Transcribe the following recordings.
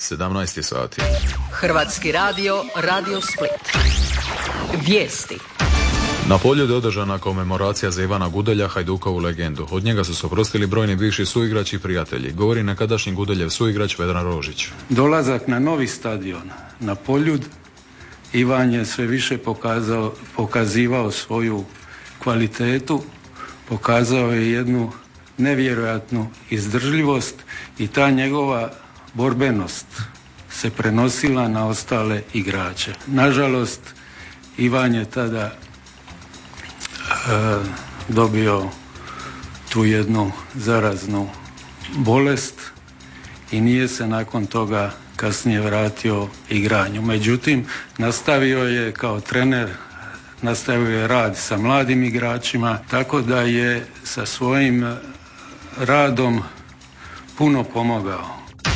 17 sati. Hrvatski radio, Radio Split. Vijesti. Na Poljudu je održana komemoracija za Ivana Gudelja, Hajdukovu legendu. Od njega su se oprostili brojni bivši suigrači i prijatelji. Govori nekadašnji Gudeljev suigrač Vedran Rožić. Dolazak na novi stadion, na Poljud, Ivan je sve više pokazivao svoju kvalitetu, pokazao je jednu nevjerojatnu izdržljivost i ta njegova borbenost se prenosila na ostale igrače. Nažalost, Ivan je tada dobio tu jednu zaraznu bolest i nije se nakon toga kasnije vratio igranju. Međutim, nastavio je kao trener, nastavio je rad sa mladim igračima, tako da je sa svojim radom puno pomogao.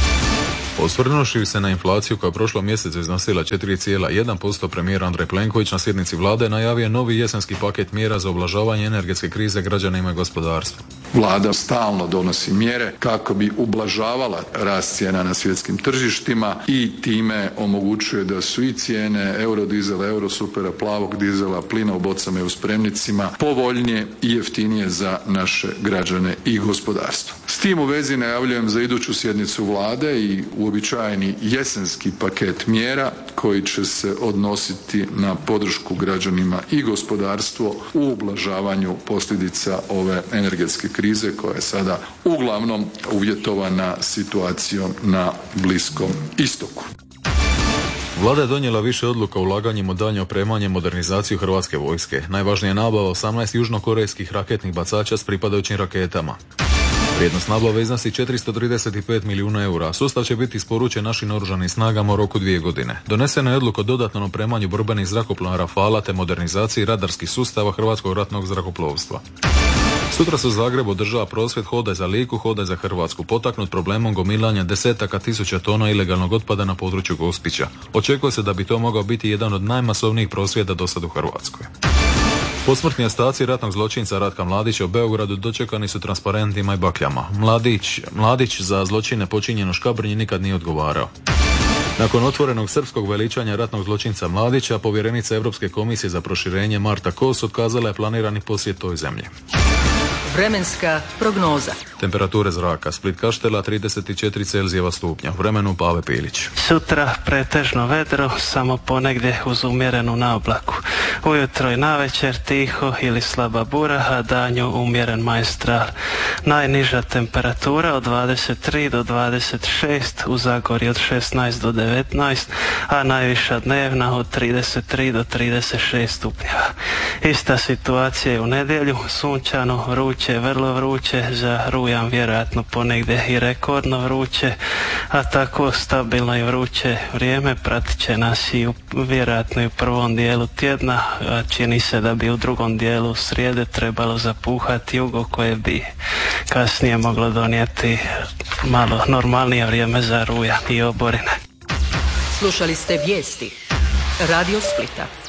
Osvrnuši se na inflaciju koja je prošlog mjeseca iznosila 4,1%, premijer Andrej Plenković na sjednici vlade najavio novi jesenski paket mjera za ublažavanje energetske krize građanima i gospodarstvu. Vlada stalno donosi mjere kako bi ublažavala rast cijena na svjetskim tržištima i time omogućuje da su i cijene eurodizela, eurosupera, plavog dizela, plina u bocama i u spremnicima povoljnije i jeftinije za naše građane i gospodarstvo. S tim u vezi najavljujem za iduću sjednicu vlade i uobičajeni jesenski paket mjera koji će se odnositi na podršku građanima i gospodarstvo u ublažavanju posljedica ove energetske krize koja je sada uglavnom uvjetovana situacijom na Bliskom istoku. Vlada je donijela više odluka o ulaganjima u daljnje opremanje i modernizaciju Hrvatske vojske. Najvažnija je nabava 18 južnokorejskih raketnih bacača s pripadajućim raketama. Vrijednost nabave iznosi 435 milijuna eura. Sustav će biti isporučen našim oružanim snagama u roku 2 godine. Donesena je odluka o dodatnom opremanju borbenih zrakoplova Rafala te modernizaciji radarskih sustava Hrvatskog ratnog zrakoplovstva. Sutra se u Zagrebu održava prosvjed Hodaj za Liku, Hodaj za Hrvatsku, potaknut problemom gomilanja desetaka tisuća tona ilegalnog otpada na području Gospića. Očekuje se da bi to mogao biti jedan od najmasovnijih prosvjeda do sad u Hrvatskoj. Posmrtni ostaci ratnog zločinca Ratka Mladića u Beogradu dočekani su transparentima i bakljama. Mladić za zločine počinjeno u Škabrnji nikad nije odgovarao. Nakon otvorenog srpskog veličanja ratnog zločinca Mladića, povjerenica Europske komisije za proširenje Marta Kos otkazala je planirani posjet toj zemlji. Vremenska prognoza. Temperature zraka: Split Kaštela 34 Celzijeva stupnja. Vremenu Pave Pilić. Sutra pretežno vedro, samo ponegdje uz umjerenu naoblaku. Ujutro i navečer tiho ili slaba bura, a danju umjeren majestral. Najniža temperatura od 23 do 26, u Zagorju od 16 do 19, a najviša dnevna od 33 do 36 stupnjeva. Ista situacija je u nedjelju, sunčano, vruće, vrlo vruće, za rujan vjerojatno ponegdje i rekordno vruće, a tako stabilno i vruće vrijeme pratit će nas i vjerojatno i u prvom dijelu tjedna, a čini se da bi u drugom dijelu srijede trebalo zapuhati jugo koje bi kasnije moglo donijeti malo normalnije vrijeme za rujan i oborine. Slušali ste vijesti Radio Splita.